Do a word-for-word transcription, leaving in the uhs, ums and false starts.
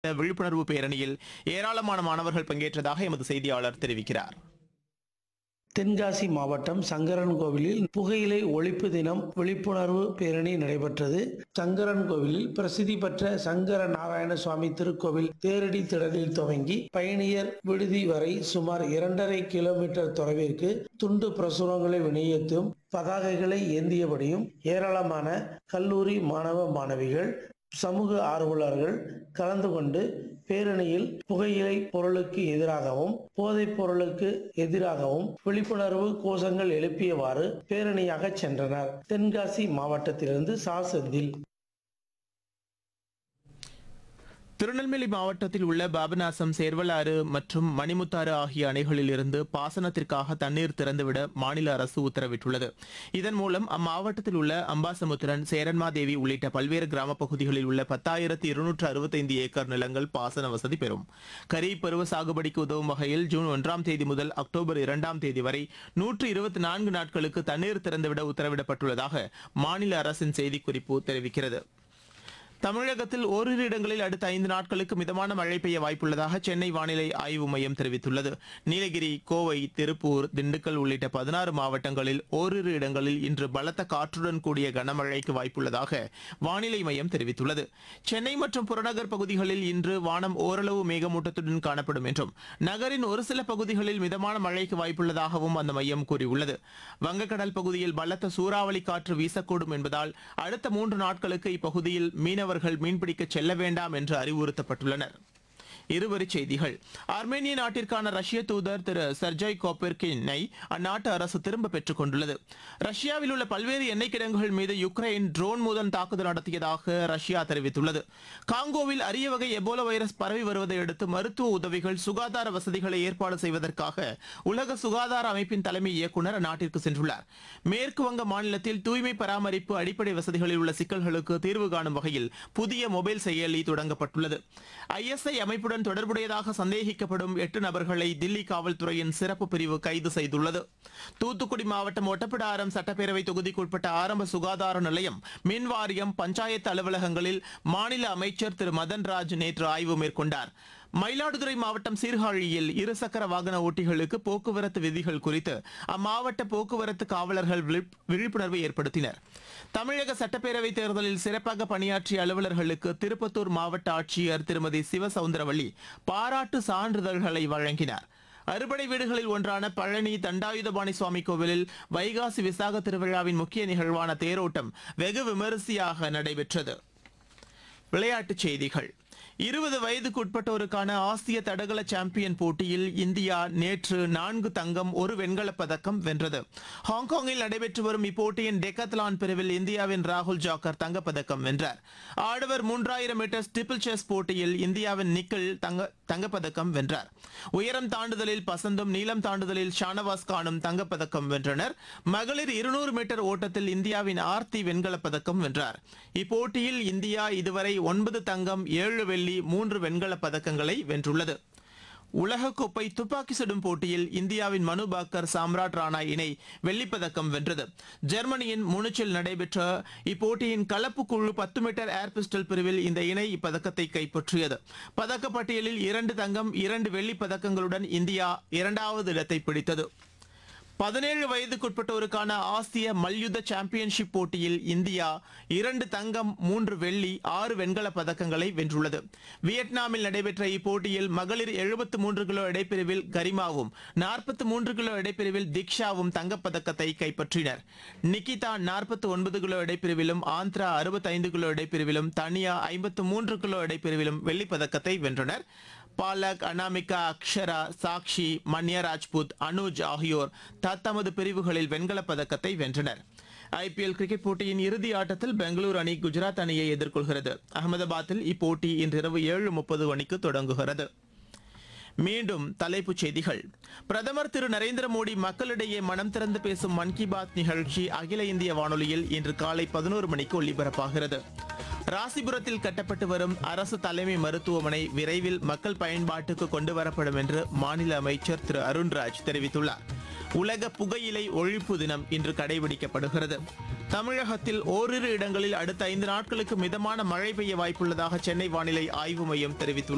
விழிப்புணர்வு பேரணியில் ஏராளமான மாணவர்கள் பங்கேற்றதாக எமது செய்தியாளர் தெரிவிக்கிறார். தென்காசி மாவட்டம் சங்கரன் கோவிலில் புகையிலை ஒழிப்பு தினம் விழிப்புணர்வு பேரணி நடைபெற்றது. சங்கரன் கோவிலில் பிரசித்தி பெற்ற சங்கர நாராயண சுவாமி திருக்கோவில் தேரடி திடலில் துவங்கி பயணியர் விடுதி வரை சுமார் இரண்டரை கிலோமீட்டர் தொலைவிற்கு துண்டு பிரசுரங்களை விநியோகித்தும் பதாகைகளை ஏந்தியபடியும் ஏராளமான கல்லூரி மாணவ மாணவிகள் சமூக ஆர்வலர்கள் கலந்து கொண்டு பேரணியில் புகையிலை பொருளுக்கு எதிராகவும் போதைப் பொருளுக்கு எதிராகவும் விழிப்புணர்வு கோஷங்கள் எழுப்பியவாறு பேரணியாக சென்றனர். தென்காசி மாவட்டத்திலிருந்து சா செந்தில். திருநெல்வேலி மாவட்டத்தில் உள்ள பாபநாசம், சேர்வலாறு மற்றும் மணிமுத்தாறு ஆகிய அணைகளில் இருந்து பாசனத்திற்காக தண்ணீர் திறந்துவிட மாநில அரசு உத்தரவிட்டுள்ளது. இதன் மூலம் அம்மாவட்டத்தில் உள்ள அம்பாசமுத்திரன், சேரன்மாதேவி உள்ளிட்ட பல்வேறு கிராம பகுதிகளில் உள்ள பத்தாயிரத்து இருநூற்று அறுபத்தைந்து ஏக்கர் நிலங்கள் பாசன வசதி பெறும். கரீப் பருவ சாகுபடிக்கு உதவும் வகையில் ஜூன் ஒன்றாம் தேதி முதல் அக்டோபர் இரண்டாம் தேதி வரை நூற்று இருபத்தி நான்கு நாட்களுக்கு தண்ணீர் திறந்துவிட உத்தரவிடப்பட்டுள்ளதாக மாநில அரசின் செய்திக்குறிப்பு தெரிவிக்கிறது. தமிழகத்தில் ஓரிரு இடங்களில் அடுத்த ஐந்து நாட்களுக்கு மிதமான மழை பெய்ய வாய்ப்புள்ளதாக சென்னை வானிலை ஆய்வு மையம் தெரிவித்துள்ளது. நீலகிரி, கோவை, திருப்பூர், திண்டுக்கல் உள்ளிட்ட பதினாறு மாவட்டங்களில் ஓரிரு இடங்களில் இன்று பலத்த காற்றுடன் கூடிய கனமழைக்கு வாய்ப்புள்ளதாக வானிலை மையம் தெரிவித்துள்ளது. சென்னை மற்றும் புறநகர் பகுதிகளில் இன்று வானம் ஓரளவு மேகமூட்டத்துடன் காணப்படும் என்றும் நகரின் ஒரு சில பகுதிகளில் மிதமான மழைக்கு வாய்ப்புள்ளதாகவும் அந்த மையம் கூறியுள்ளது. வங்கக்கடல் பகுதியில் பலத்த சூறாவளி காற்று வீசக்கூடும் என்பதால் அடுத்த மூன்று நாட்களுக்கு இப்பகுதியில் மீனவர்கள் மீன்பிடிக்க செல்ல வேண்டாம் என்று அறிவுறுத்தப்பட்டுள்ளனர். இருவரிச் செய்திகள். ஆர்மேனிய நாட்டிற்கான ரஷ்ய தூதர் திரு சர்ஜய் கோப்பெர்கினை அந்நாட்டு அரசு திரும்ப பெற்றுக் கொண்டுள்ளது. ரஷ்யாவில் உள்ள பல்வேறு எண்ணெய் கிடங்குகள் மீது யுக்ரைன் ட்ரோன் மூலம் தாக்குதல் நடத்தியதாக ரஷ்யா தெரிவித்துள்ளது. காங்கோவில் அரிய வகை எபோலா வைரஸ் பரவி வருவதை அடுத்து மருத்துவ உதவிகள், சுகாதார வசதிகளை ஏற்பாடு செய்வதற்காக உலக சுகாதார அமைப்பின் தலைமை இயக்குநர் அந்நாட்டிற்கு சென்றுள்ளார். மேற்கு வங்க மாநிலத்தில் தூய்மை பராமரிப்பு, அடிப்படை வசதிகளில் உள்ள சிக்கல்களுக்கு தீர்வு காணும் வகையில் புதிய மொபைல் செயலி தொடங்கப்பட்டுள்ளது. ஐஎஸ்ஐ அமைப்புடன் தொடர்புடையதாக சந்தேகிக்கப்படும் எட்டு நபர்களை தில்லி காவல்துறையின் சிறப்பு பிரிவு கைது செய்துள்ளது. தூத்துக்குடி மாவட்டம் ஒட்டப்பிடாரம் சட்டப்பேரவை தொகுதிக்குட்பட்ட ஆரம்ப சுகாதார நிலையம், மின் வாரியம், பஞ்சாயத்து அலுவலகங்களில் மாநில அமைச்சர் திரு மதன்ராஜ் நேற்று ஆய்வு மேற்கொண்டார். மயிலாடுதுறை மாவட்டம் சீர்காழியில் இருசக்கர வாகன ஓட்டிகளுக்கு போக்குவரத்து விதிகள் குறித்து அம்மாவட்ட போக்குவரத்து காவலர்கள் விழிப்புணர்வு ஏற்படுத்தினர். தமிழக சட்டப்பேரவை தேர்தலில் சிறப்பாக பணியாற்றிய அலுவலர்களுக்கு திருப்பத்தூர் மாவட்ட ஆட்சியர் திருமதி சிவசவுந்தரவள்ளி பாராட்டு சான்றிதழ்களை வழங்கினார். அறுபடை வீடுகளில் ஒன்றான பழனி தண்டாயுதபாணி சுவாமி கோவிலில் வைகாசி விசாக திருவிழாவின் முக்கிய நிகழ்வான தேரோட்டம் வெகு விமரிசையாக நடைபெற்றது. விளையாட்டுச் செய்திகள். இருபது வயதுக்குட்பட்டோருக்கான ஆசிய தடகள சாம்பியன் போட்டியில் இந்தியா நேற்று நான்கு தங்கம், ஒரு வெண்கலப் பதக்கம் வென்றது. ஹாங்காங்கில் நடைபெற்று வரும் இப்போட்டியின் டெக்கத்லான் பிரிவில் இந்தியாவின் ராகுல் ஜாக்கர் தங்கப்பதக்கம் வென்றார். ஆடவர் மூன்றாயிரம் மீட்டர் ஸ்டிப்பிள் செஸ் போட்டியில் இந்தியாவின் நிக்கில் தங்க தங்கப்பதக்கம் வென்றார். உயரம் தாண்டுதலில் பசந்தும், நீளம் தாண்டுதலில் ஷானவாஸ் கானும் தங்கப்பதக்கம் வென்றனர். மகளிர் இருநூறு மீட்டர் ஓட்டத்தில் இந்தியாவின் ஆர்த்தி வெண்கலப் பதக்கம் வென்றார். இப்போட்டியில் இந்தியா இதுவரை ஒன்பது தங்கம், ஏழு வெள்ளி, மூன்று வெண்கலப் பதக்கங்களை வென்றுள்ளது. உலகக்கோப்பை துப்பாக்கி சுடும் போட்டியில் இந்தியாவின் மனு பாக்கர், சாம்ராட் ராணா இணை வெள்ளிப்பதக்கம் வென்றது. ஜெர்மனியின் முனிச்சில் நடைபெற்ற இப்போட்டியின் கலப்பு குழு பத்து மீட்டர் ஏர் பிஸ்டல் பிரிவில் இந்த இணை இப்பதக்கத்தை கைப்பற்றியது. பதக்கப்பட்டியலில் இரண்டு தங்கம், இரண்டு வெள்ளிப் பதக்கங்களுடன் இந்தியா இரண்டாவது இடத்தை பிடித்தது. பதினேழு வயதுக்குட்பட்டோருக்கான ஆசிய மல்யுத்த சாம்பியன்ஷிப் போட்டியில் இந்தியா இரண்டு தங்கம், மூன்று வெள்ளி, ஆறு வெண்கலப் பதக்கங்களை வென்றுள்ளது. வியட்நாமில் நடைபெற்ற இப்போட்டியில் மகளிர் எழுபத்து மூன்று கிலோ எடைப்பிரிவில் கரிமாவும், நாற்பத்தி மூன்று கிலோ எடைப்பிரிவில் திக்ஷாவும் தங்கப்பதக்கத்தை கைப்பற்றினர். நிகிதா நாற்பத்தி ஒன்பது கிலோ எடைப்பிரிவிலும், ஆந்திரா அறுபத்தைந்து கிலோ எடைப்பிரிவிலும், தனியா ஐம்பத்து மூன்று கிலோ எடைப்பிரிவிலும் வெள்ளிப்பதக்கத்தை வென்றனர். பாலக், அனாமிகா, அக்ஷரா, சாக்ஷி, மன்யா ராஜ்புத், அனுஜ் ஆகியோர் தத்தமது பிரிவுகளில் வெண்கலப் பதக்கத்தை வென்றனர். ஐபிஎல் கிரிக்கெட் போட்டியின் இறுதி ஆட்டத்தில் பெங்களூரு அணி குஜராத் அணியை எதிர்கொள்கிறது. அகமதாபாத்தில் இப்போட்டி இன்றிரவு ஏழு முப்பது மணிக்கு தொடங்குகிறது. மீண்டும் தலைப்புச் செய்திகள். பிரதமர் திரு நரேந்திர மோடி மக்களிடையே மனம் திறந்து பேசும் மன் கி பாத் நிகழ்ச்சி அகில இந்திய வானொலியில் இன்று காலை பதினோரு மணிக்கு ஒலிபரப்பாகிறது. ராசிபுரத்தில் கட்டப்பட்டு வரும் அரசு தலைமை மருத்துவமனை விரைவில் மக்கள் பயன்பாட்டுக்கு கொண்டு வரப்படும் என்று மாநில அமைச்சர் திரு அருண்ராஜ் தெரிவித்துள்ளார். உலக புகையிலை ஒழிப்பு தினம் இன்று கடைபிடிக்கப்படுகிறது. தமிழகத்தில் ஓரிரு இடங்களில் அடுத்த ஐந்து நாட்களுக்கு மிதமான மழை பெய்ய வாய்ப்புள்ளதாக சென்னை வானிலை ஆய்வு மையம் தெரிவித்துள்ளது.